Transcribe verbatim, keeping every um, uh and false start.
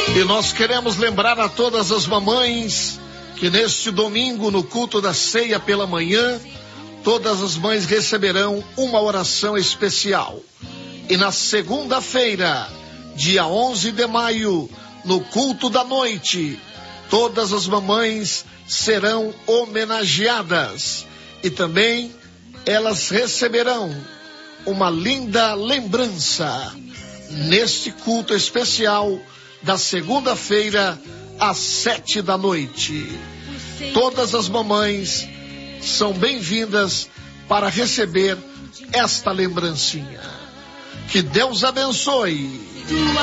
E nós queremos lembrar a todas as mamães que neste domingo, no culto da ceia pela manhã, todas as mães receberão uma oração especial. E na segunda-feira, dia onze de maio, no culto da noite, todas as mamães serão homenageadas. E também elas receberão uma linda lembrança neste culto especial da segunda-feira às sete da noite. Todas as mamães são bem-vindas para receber esta lembrancinha. Que Deus abençoe.